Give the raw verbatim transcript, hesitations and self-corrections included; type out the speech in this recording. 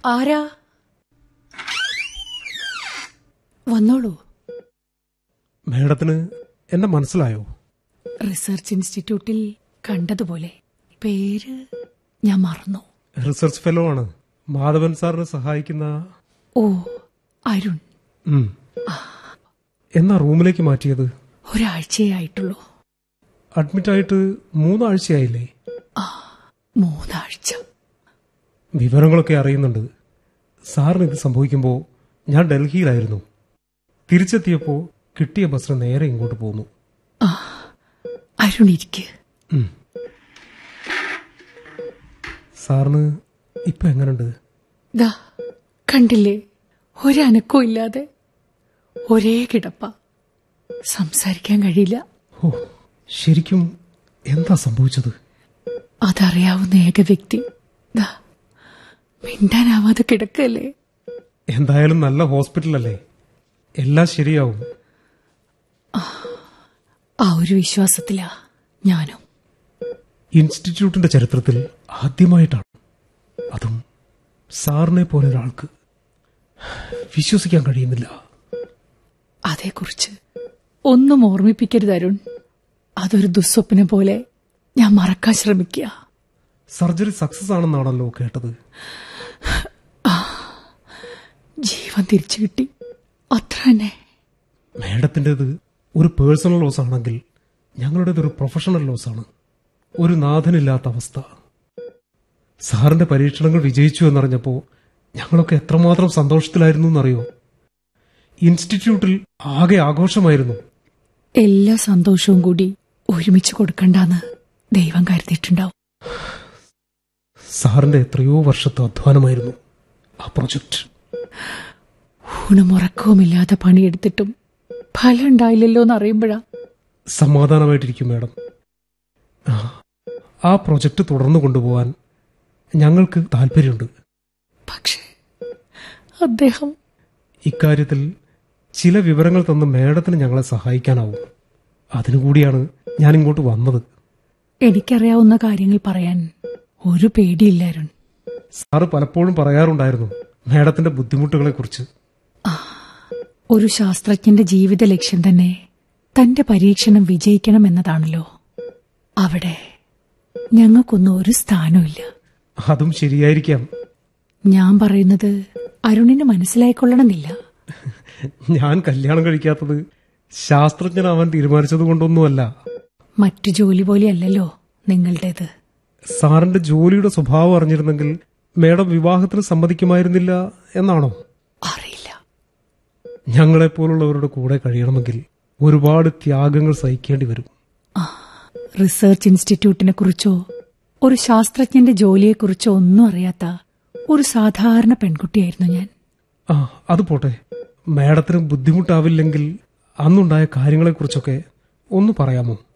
ആരാ? വന്നോളൂ. മേഡത്തിന് എന്നെ മനസ്സിലായോ? റിസർച്ച് ഇൻസ്റ്റിറ്റ്യൂട്ടിൽ കണ്ടതുപോലെ. പേര് ഞാൻ മറന്നു. റിസർച്ച് ഫെലോ ആണ്. മാധവൻ സാറിനെ സഹായിക്കുന്ന. ഓ, അരുൺ. എന്നാ റൂമിലേക്ക് മാറ്റിയത്? ഒരാഴ്ചയേ ആയിട്ടുള്ളൂ. അഡ്മിറ്റ് ആയിട്ട് മൂന്നാഴ്ചയായില്ലേ? ആ, മൂന്നാഴ്ച. വിവരങ്ങളൊക്കെ അറിയുന്നുണ്ട്. സാറിന് ഇത് സംഭവിക്കുമ്പോൾ ഞാൻ ഡൽഹിയിലായിരുന്നു. തിരിച്ചെത്തിയപ്പോൾ കിട്ടിയ ബസ്സിന് നേരെ ഇങ്ങോട്ട് പോന്നു. ആ, അരുൺ ഇരിക്ക്. സാറിന് ഇപ്പൊ എങ്ങനുണ്ട്? ദാ കണ്ടില്ലേ, ഒരനക്കവും ഇല്ലാതെ ഒരേ കിടപ്പ. സംസാരിക്കാൻ കഴിയില്ല. ഓ, ശരിക്കും എന്താ സംഭവിച്ചത്? അതറിയാവുന്ന ഏക വ്യക്തി ദാ മിണ്ടാനാവാതെ കിടക്കല്ലേ. എന്തായാലും നല്ല ഹോസ്പിറ്റലല്ലേ, എല്ലാം ശരിയാവും. ആ ഒരു വിശ്വാസത്തിലാ ഞാനും. ഇൻസ്റ്റിറ്റ്യൂട്ടിന്റെ ചരിത്രത്തിൽ ആദ്യമായിട്ടാണ്, അതും സാറിനെ പോലെ ഒരാൾക്ക്. വിശ്വസിക്കാൻ കഴിയുന്നില്ല. അതേക്കുറിച്ച് ഒന്നും ഓർമ്മിപ്പിക്കരുത് അരുൺ. അതൊരു ദുസ്വപ്നം പോലെ ഞാൻ മറക്കാൻ ശ്രമിക്കുക. സർജറി സക്സസ് ആണെന്നാണല്ലോ കേട്ടത്. ജീവൻ തിരിച്ചു കിട്ടി, അത്ര തന്നെ. മേഡത്തിൻ്റെത് ഒരു പേഴ്സണൽ ലോസ് ആണെങ്കിൽ ഞങ്ങളുടേത് ഒരു പ്രൊഫഷണൽ ലോസ് ആണ്. ഒരു നാഥനില്ലാത്ത അവസ്ഥ. സാറിന്റെ പരീക്ഷണങ്ങൾ വിജയിച്ചു എന്നറിഞ്ഞപ്പോൾ ഞങ്ങളൊക്കെ എത്രമാത്രം സന്തോഷത്തിലായിരുന്നു എന്നറിയോ? ഇൻസ്റ്റിറ്റ്യൂട്ടിൽ ആകെ ആഘോഷമായിരുന്നു. എല്ലാ സന്തോഷവും കൂടി ഒരുമിച്ച് കൊടുക്കണ്ടെന്ന് ദൈവം കരുതിയിട്ടുണ്ടാവും. സാറിന്റെ എത്രയോ വർഷത്തെ അധ്വാനമായിരുന്നു ആ പ്രൊജക്ട്. ഊണുമുറക്കവുമില്ലാതെ പണിയെടുത്തിട്ടും ഫലം ഉണ്ടായില്ലല്ലോ എന്ന് അറിയുമ്പോഴാ. സമാധാനമായിട്ടിരിക്കും മാഡം. ആ പ്രൊജക്ട് തുടർന്നു കൊണ്ടുപോകാൻ ഞങ്ങൾക്ക് താല്പര്യമുണ്ട്. പക്ഷേ അദ്ദേഹം ഇക്കാര്യത്തിൽ ചില വിവരങ്ങൾ തന്ന് മേഡത്തിന് ഞങ്ങളെ സഹായിക്കാനാവും. അതിനുകൂടിയാണ് ഞാൻ ഇങ്ങോട്ട് വന്നത്. എനിക്കറിയാവുന്ന കാര്യങ്ങൾ പറയാൻ ഒരു പേടിയില്ല അരുൺ. സാറ് പലപ്പോഴും പറയാറുണ്ടായിരുന്നു മേഡത്തിന്റെ ബുദ്ധിമുട്ടുകളെ കുറിച്ച്. ഒരു ശാസ്ത്രജ്ഞന്റെ ജീവിത ലക്ഷ്യം തന്നെ തന്റെ പരീക്ഷണം വിജയിക്കണം എന്നതാണല്ലോ. അവിടെ ഞങ്ങൾക്കൊന്നും ഒരു സ്ഥാനമില്ല. അതും ശരിയായിരിക്കാം. ഞാൻ പറയുന്നത് അരുണിന് മനസ്സിലായിക്കൊള്ളണമെന്നില്ല. ഞാൻ കല്യാണം കഴിക്കാത്തത് ശാസ്ത്രജ്ഞനാവാൻ തീരുമാനിച്ചത് കൊണ്ടൊന്നുമല്ല. മറ്റു ജോലി പോലെയല്ലല്ലോ നിങ്ങളുടേത്. സാറിന്റെ ജോലിയുടെ സ്വഭാവം അറിഞ്ഞിരുന്നെങ്കിൽ മേഡം വിവാഹത്തിന് സമ്മതിക്കുമായിരുന്നില്ല എന്നാണോ? അറിയില്ല. ഞങ്ങളെപ്പോലുള്ളവരുടെ കൂടെ കഴിയണമെങ്കിൽ ഒരുപാട് ത്യാഗങ്ങൾ സഹിക്കേണ്ടി വരും. റിസർച്ച് ഇൻസ്റ്റിറ്റ്യൂട്ടിനെ കുറിച്ചോ ഒരു ശാസ്ത്രജ്ഞന്റെ ജോലിയെക്കുറിച്ചോ ഒന്നും അറിയാത്ത ഒരു സാധാരണ പെൺകുട്ടിയായിരുന്നു ഞാൻ. ആ, അത് പോട്ടെ. മേഡത്തിന് ബുദ്ധിമുട്ടാവില്ലെങ്കിൽ അന്നുണ്ടായ കാര്യങ്ങളെക്കുറിച്ചൊക്കെ ഒന്ന് പറയാമോ?